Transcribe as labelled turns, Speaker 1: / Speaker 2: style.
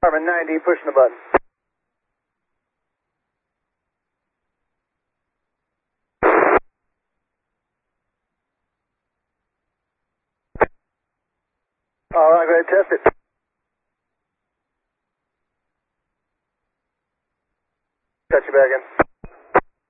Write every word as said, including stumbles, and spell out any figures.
Speaker 1: Garmin ninety, pushing the button. All right, go ahead, test it. Got you back in.